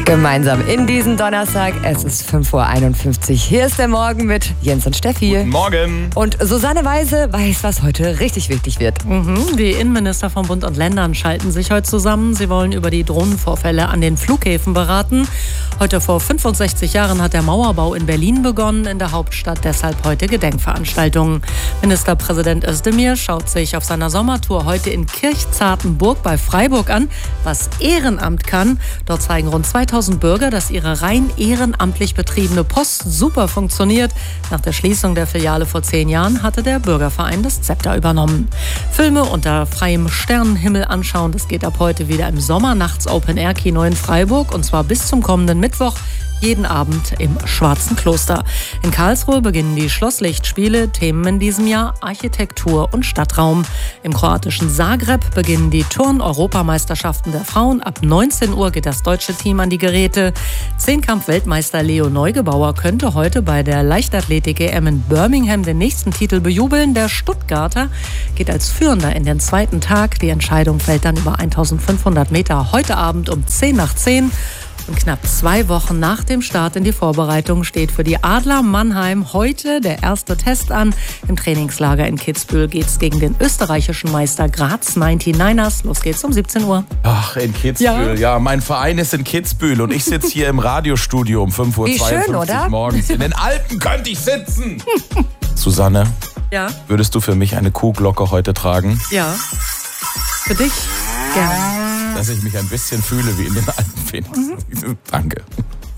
Gemeinsam in diesen Donnerstag. Es ist 5:51 Uhr. Hier ist der Morgen mit Jens und Steffi. Guten Morgen. Und Susanne Weise weiß, was heute richtig wichtig wird. Die Innenminister von Bund und Ländern schalten sich heute zusammen. Sie wollen über die Drohnenvorfälle an den Flughäfen beraten. Heute vor 65 Jahren hat der Mauerbau in Berlin begonnen, in der Hauptstadt deshalb heute Gedenkveranstaltungen. Ministerpräsident Özdemir schaut sich auf seiner Sommertour heute in Kirchzartenburg bei Freiburg an, was Ehrenamt kann. Dort zeigen rund 2000 Bürger, dass ihre rein ehrenamtlich betriebene Post super funktioniert. Nach der Schließung der Filiale vor 10 Jahren hatte der Bürgerverein das Zepter übernommen. Filme unter freiem Sternenhimmel anschauen, das geht ab heute wieder im Sommernachts-Open-Air-Kino in Freiburg und zwar bis zum kommenden Mittwoch. Jeden Abend im Schwarzen Kloster. In Karlsruhe beginnen die Schlosslichtspiele. Themen in diesem Jahr Architektur und Stadtraum. Im kroatischen Zagreb beginnen die Turn-Europameisterschaften der Frauen. Ab 19 Uhr geht das deutsche Team an die Geräte. Zehnkampf-Weltmeister Leo Neugebauer könnte heute bei der Leichtathletik-EM in Birmingham den nächsten Titel bejubeln. Der Stuttgarter geht als Führender in den zweiten Tag. Die Entscheidung fällt dann über 1500 Meter heute Abend um 10:10. Und knapp 2 Wochen nach dem Start in die Vorbereitung steht für die Adler Mannheim heute der erste Test an. Im Trainingslager in Kitzbühel geht's gegen den österreichischen Meister Graz 99ers. Los geht's um 17 Uhr. Ach, in Kitzbühel. Ja, mein Verein ist in Kitzbühel und ich sitze hier im Radiostudio um 5:52 Uhr morgens. In den Alpen könnte ich sitzen. Susanne, Ja? würdest du für mich eine Kuhglocke heute tragen? Ja. Für dich? Gerne. Dass ich mich ein bisschen fühle wie in den Alpen. Danke.